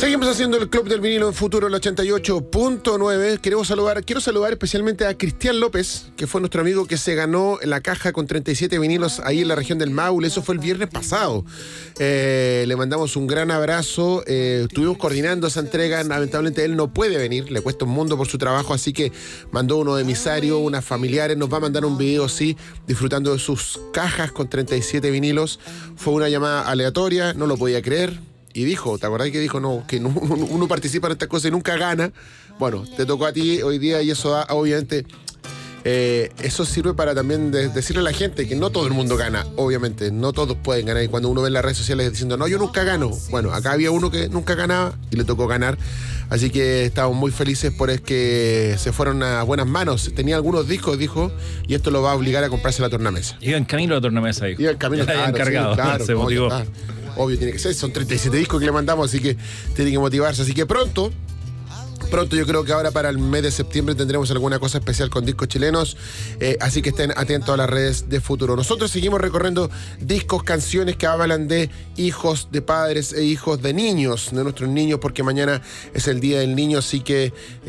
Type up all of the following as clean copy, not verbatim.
Seguimos haciendo el Club del Vinilo en Futuro, el 88.9. Quiero saludar especialmente a Cristian López, que fue nuestro amigo que se ganó la caja con 37 vinilos ahí en la región del Maule. Eso fue el viernes pasado. Le mandamos un gran abrazo. Estuvimos coordinando esa entrega. Lamentablemente él no puede venir, le cuesta un mundo por su trabajo, así que mandó unos emisarios, unas familiares. Nos va a mandar un video, sí, disfrutando de sus cajas con 37 vinilos. Fue una llamada aleatoria, no lo podía creer. Y dijo, ¿te acordás que dijo? Uno participa en estas cosas y nunca gana. Bueno, te tocó a ti hoy día y eso da, obviamente, eso sirve para también decirle a la gente que no todo el mundo gana, obviamente, no todos pueden ganar. Y cuando uno ve en las redes sociales diciendo, no, yo nunca gano. Bueno, acá había uno que nunca ganaba y le tocó ganar. Así que estamos muy felices por es que se fueron a buenas manos. Tenía algunos discos, dijo, y esto lo va a obligar a comprarse la tornamesa. Iba en camino a la tornamesa, dijo. Iba en camino, claro, encargado, sí, claro, se motivó. Obvio, tiene que ser. Son 37 discos que le mandamos, así que tiene que motivarse. Así que pronto, yo creo que ahora para el mes de septiembre tendremos alguna cosa especial con discos chilenos. Así que estén atentos a las redes de Futuro. Nosotros seguimos recorriendo discos, canciones que hablan de hijos, de padres e hijos, de niños, de nuestros niños, porque mañana es el Día del Niño, así que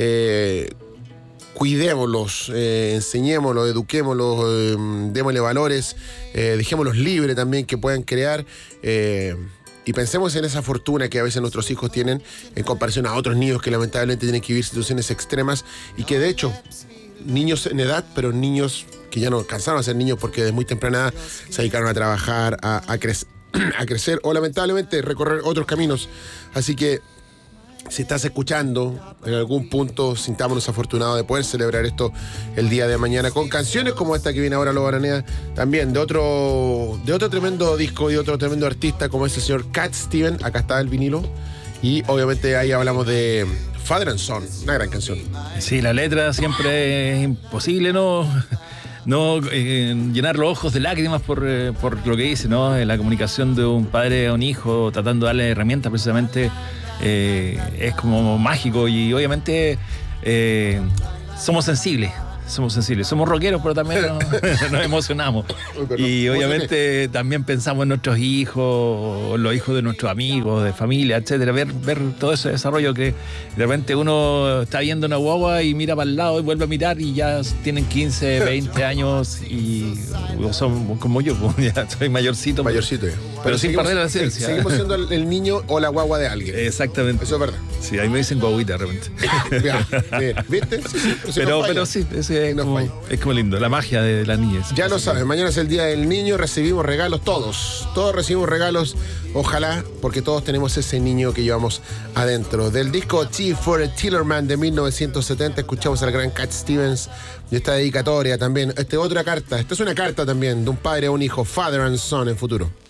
cuidémoslos, enseñémoslos, eduquémoslos, démosle valores, dejémoslos libres también, que puedan crear, y pensemos en esa fortuna que a veces nuestros hijos tienen en comparación a otros niños que lamentablemente tienen que vivir situaciones extremas y que de hecho, niños en edad, pero niños que ya no alcanzaron a ser niños porque desde muy temprana edad se dedicaron a trabajar, a crecer o lamentablemente recorrer otros caminos. Así que si estás escuchando, en algún punto sintámonos afortunados de poder celebrar esto el día de mañana con canciones como esta que viene ahora, Lobo Araneda, también de otro tremendo disco y otro tremendo artista como es el señor Cat Stevens. Acá está el vinilo y obviamente ahí hablamos de Father and Son, una gran canción. Sí, la letra siempre es imposible no llenar los ojos de lágrimas por lo que dice, ¿no? La comunicación de un padre a un hijo, tratando de darle herramientas precisamente. Es como mágico y obviamente somos sensibles, somos rockeros, pero también nos emocionamos. Y obviamente también pensamos en nuestros hijos, los hijos de nuestros amigos, de familia, etcétera. Ver todo ese desarrollo que de repente uno está viendo una guagua y mira para el lado y vuelve a mirar y ya tienen 15, 20 años y son como yo, ya soy mayorcito. Pero sin perder la esencia. Seguimos siendo el niño o la guagua de alguien. Exactamente. Eso es verdad. Sí, ahí me dicen guaguita de repente. Bien, ¿viste? Sí, pero sí, es como lindo, la magia de la niñez. Ya lo sabes, mañana es el Día del Niño, recibimos regalos todos recibimos regalos, ojalá, porque todos tenemos ese niño que llevamos adentro. Del disco T for a Tillerman de 1970 escuchamos al gran Cat Stevens y esta dedicatoria también. Esta es una carta también de un padre a un hijo, Father and Son en Futuro.